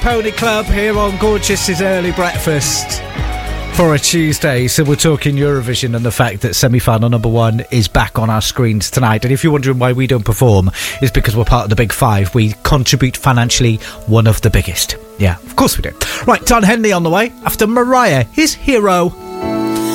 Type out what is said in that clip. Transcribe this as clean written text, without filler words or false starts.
Pony Club here on Gorgeous's Early Breakfast for a Tuesday. So we're talking Eurovision and the fact that semi-final number one is back on our screens tonight. And if you're wondering why we don't perform, it's because we're part of the Big Five. We contribute financially, one of the biggest. Yeah, of course we do. Right, Don Henley on the way after Mariah, his hero.